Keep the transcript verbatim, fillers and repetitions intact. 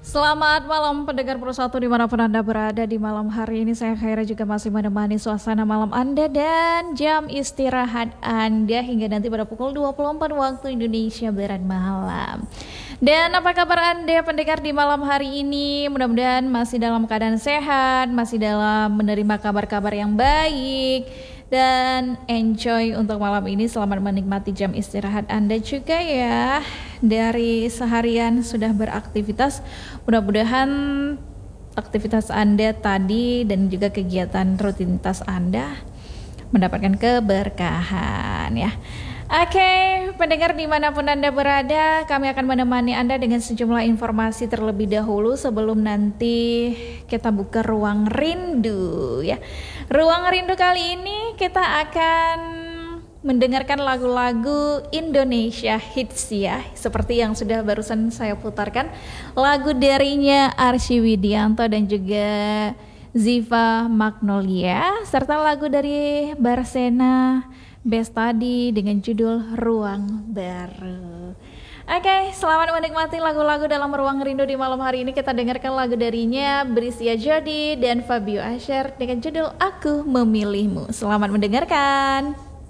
Selamat malam pendengar Pro satu dimanapun Anda berada. Di malam hari ini saya Khaira juga masih menemani suasana malam Anda dan jam istirahat Anda hingga nanti pada pukul dua puluh empat waktu Indonesia Barat malam. Dan apa kabar Anda pendengar di malam hari ini? Mudah-mudahan masih dalam keadaan sehat, masih dalam menerima kabar-kabar yang baik dan enjoy untuk malam ini. Selamat menikmati jam istirahat Anda juga ya. Dari seharian sudah beraktivitas, mudah-mudahan aktivitas Anda tadi dan juga kegiatan rutinitas Anda mendapatkan keberkahan ya. Oke, pendengar dimanapun Anda berada, kami akan menemani Anda dengan sejumlah informasi terlebih dahulu sebelum nanti kita buka ruang rindu ya. Ruang rindu kali ini kita akan mendengarkan lagu-lagu Indonesia hits ya, seperti yang sudah barusan saya putarkan, lagu darinya Arsy Widianto dan juga Ziva Magnolia, serta lagu dari Barsena Bestadi dengan judul Ruang Baru. Oke, selamat menikmati lagu-lagu dalam Ruang Rindu di malam hari ini. Kita dengarkan lagu darinya Brisia Jody dan Fabio Asher dengan judul Aku Memilihmu. Selamat mendengarkan.